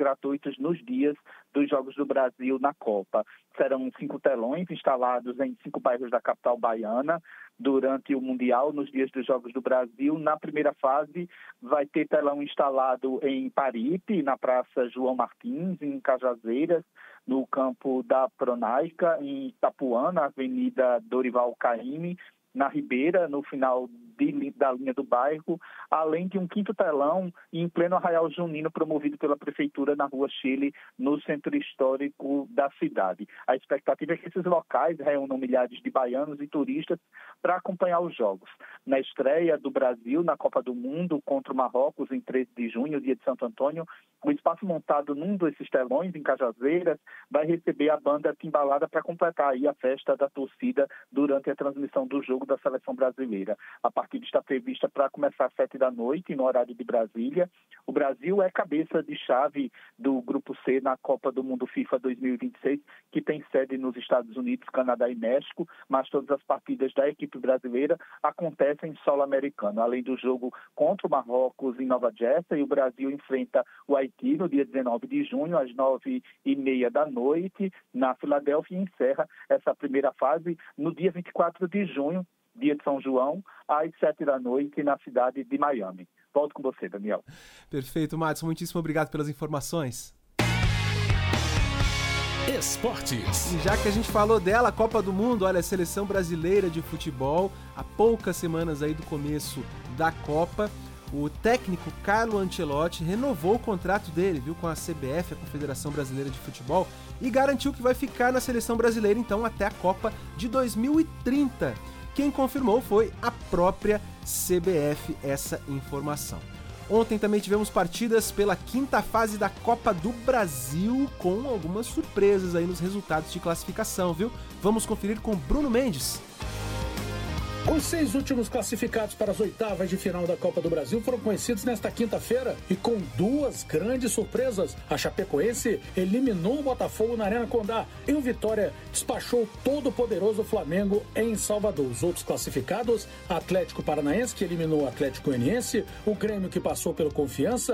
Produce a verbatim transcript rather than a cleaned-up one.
gratuitos nos dias dos Jogos do Brasil na Copa. Serão cinco telões instalados em cinco bairros da capital baiana durante o Mundial, nos dias dos Jogos do Brasil. Na primeira fase, vai ter telão instalado em Paripe, na Praça João Martins, em Cajazeiras, no campo da Pronaica, em Itapuã, na Avenida Dorival Caymmi, na Ribeira, no final de, da linha do bairro, além de um quinto telão em pleno Arraial Junino, promovido pela Prefeitura na Rua Chile, no centro histórico da cidade. A expectativa é que esses locais reúnam milhares de baianos e turistas para acompanhar os jogos. Na estreia do Brasil na Copa do Mundo contra o Marrocos, em treze de junho, dia de Santo Antônio, o espaço montado num desses telões, em Cajazeiras, vai receber a banda Timbalada para completar aí a festa da torcida durante a transmissão do jogo da seleção brasileira. A partida está prevista para começar às sete da noite, no horário de Brasília. O Brasil é cabeça de chave do Grupo C na Copa do Mundo FIFA dois mil e vinte e seis, que tem sede nos Estados Unidos, Canadá e México, mas todas as partidas da equipe brasileira acontecem em solo americano. Além do jogo contra o Marrocos em Nova Jersey, o Brasil enfrenta o Haiti no dia dezenove de junho, às nove e meia da noite, na Filadélfia, e encerra essa primeira fase no dia vinte e quatro de junho, dia de São João, às sete da noite, na cidade de Miami. Volto com você, Daniel. Perfeito, Madison. Muitíssimo obrigado pelas informações. Esportes. E já que a gente falou dela, a Copa do Mundo, olha, a seleção brasileira de futebol, há poucas semanas aí do começo da Copa, o técnico Carlo Ancelotti renovou o contrato dele, viu, com a C B F, a Confederação Brasileira de Futebol, e garantiu que vai ficar na seleção brasileira, então, até a Copa de dois mil e trinta. Quem confirmou foi a própria C B F essa informação. Ontem também tivemos partidas pela quinta fase da Copa do Brasil, com algumas surpresas aí nos resultados de classificação, viu? Vamos conferir com Bruno Mendes. Os seis últimos classificados para as oitavas de final da Copa do Brasil foram conhecidos nesta quinta-feira e com duas grandes surpresas. A Chapecoense eliminou o Botafogo na Arena Condá e o Vitória despachou todo o poderoso Flamengo em Salvador. Os outros classificados, Atlético Paranaense, que eliminou o Atlético Goianiense, o Grêmio, que passou pelo Confiança,